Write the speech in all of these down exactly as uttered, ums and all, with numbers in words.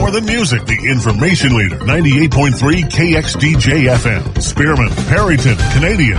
more than music. The information leader, ninety-eight point three K X D J F M. Spearman, Perryton, Canadian.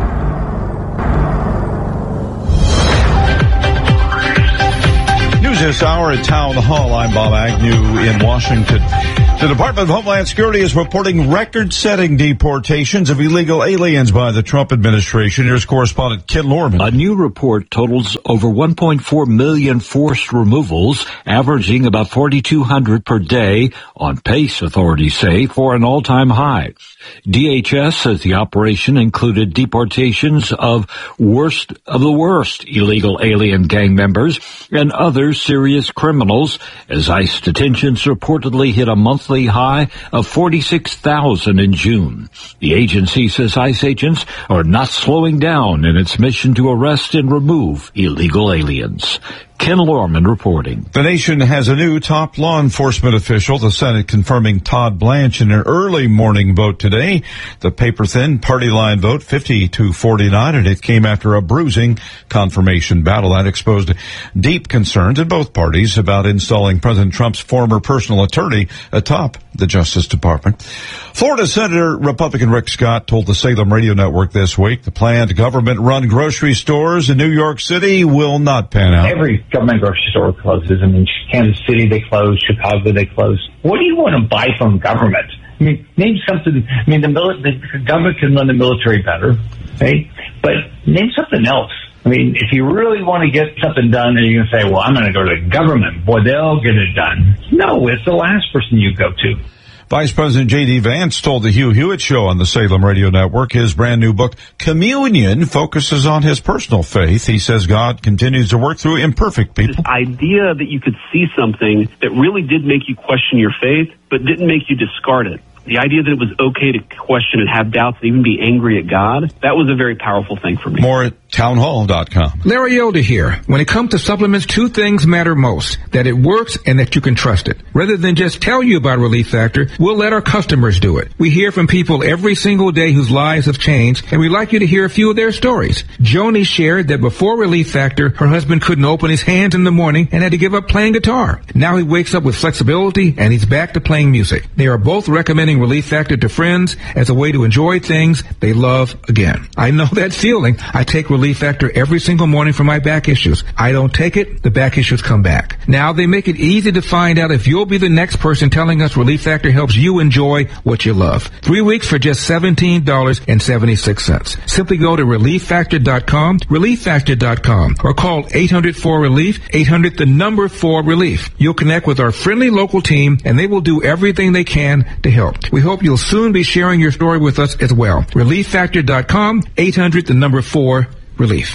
News this hour at Town Hall. I'm Bob Agnew in Washington. The Department of Homeland Security is reporting record-setting deportations of illegal aliens by the Trump administration. Here's correspondent Ken Lorman. A new report totals over one point four million forced removals, averaging about forty-two hundred per day, on pace, authorities say, for an all-time high. D H S says the operation included deportations of worst of the worst illegal alien gang members and other serious criminals, as ICE detentions reportedly hit a monthly high of forty-six thousand in June. The agency says ICE agents are not slowing down in its mission to arrest and remove illegal aliens. Ken Lorman reporting. The nation has a new top law enforcement official, the Senate confirming Todd Blanche in an early morning vote today. The paper-thin party line vote, fifty to forty-nine, and it came after a bruising confirmation battle that exposed deep concerns in both parties about installing President Trump's former personal attorney atop the Justice Department. Florida Senator Republican Rick Scott told the Salem Radio Network this week the planned government-run grocery stores in New York City will not pan out. Every government grocery store closes. I mean, Kansas City, they close. Chicago, they close. What do you want to buy from government? I mean, name something. I mean, the, mili- the government can run the military better, right? But name something else. I mean, if you really want to get something done, then you're going to say, well, I'm going to go to the government. Boy, they'll get it done. No, it's the last person you go to. Vice President J D. Vance told the Hugh Hewitt Show on the Salem Radio Network his brand new book, Communion, focuses on his personal faith. He says God continues to work through imperfect people. This idea that you could see something that really did make you question your faith, but didn't make you discard it. The idea that it was okay to question and have doubts and even be angry at God, that was a very powerful thing for me. More at town hall dot com. Larry Elder here. When it comes to supplements, two things matter most: that it works and that you can trust it. Rather than just tell you about Relief Factor, we'll let our customers do it. We hear from people every single day whose lives have changed, and we'd like you to hear a few of their stories. Joni shared that before Relief Factor, her husband couldn't open his hands in the morning and had to give up playing guitar. Now he wakes up with flexibility and he's back to playing music. They are both recommending Relief Factor to friends as a way to enjoy things they love again. I know that feeling. I take Relief Factor every single morning for my back issues. I don't take it, the back issues come back. Now they make it easy to find out if you'll be the next person telling us Relief Factor helps you enjoy what you love. Three weeks for just seventeen dollars and seventy-six cents. Simply go to relief factor dot com, relief factor dot com, or call eight hundred four relief, eight hundred the number four relief. You'll connect with our friendly local team and they will do everything they can to help. We hope you'll soon be sharing your story with us as well. relief factor dot com, eight hundred the number four relief.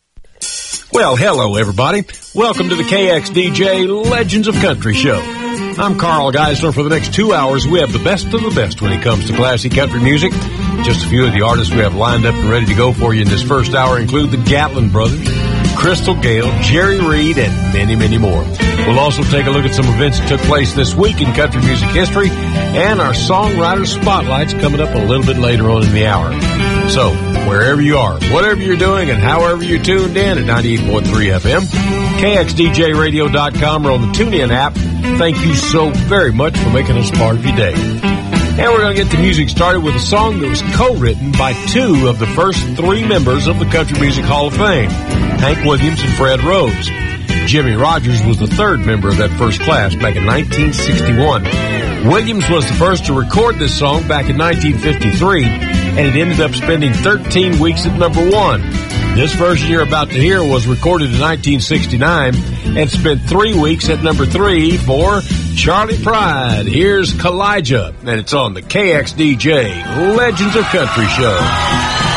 Well, hello, everybody. Welcome to the K X D J Legends of Country Show. I'm Carl Geisler. For the next two hours, we have the best of the best when it comes to classic country music. Just a few of the artists we have lined up and ready to go for you in this first hour include the Gatlin Brothers, Crystal Gale, Jerry Reed, and many, many more. We'll also take a look at some events that took place this week in country music history, and our songwriter spotlight's coming up a little bit later on in the hour. So, wherever you are, whatever you're doing, and however you're tuned in at ninety-eight point three F M, K X D J radio dot com, or on the TuneIn app, thank you so very much for making us part of your day. And we're going to get the music started with a song that was co-written by two of the first three members of the Country Music Hall of Fame, Hank Williams and Fred Rhodes. Jimmie Rodgers was the third member of that first class back in nineteen sixty-one. Williams was the first to record this song back in nineteen fifty-three, and it ended up spending thirteen weeks at number one. This version you're about to hear was recorded in nineteen sixty-nine and spent three weeks at number three for Charley Pride. Here's Kalijah, and it's on the K X D J Legends of Country Show.